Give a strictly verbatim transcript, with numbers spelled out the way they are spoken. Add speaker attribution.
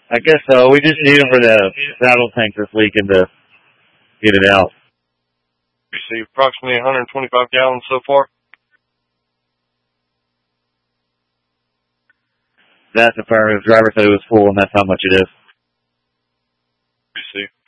Speaker 1: I guess so. We just need them for the saddle tank that's leaking to get it out.
Speaker 2: We see approximately one hundred twenty-five gallons so far.
Speaker 1: That's affirmative. The driver said it was full, and that's how much it is.
Speaker 2: We see.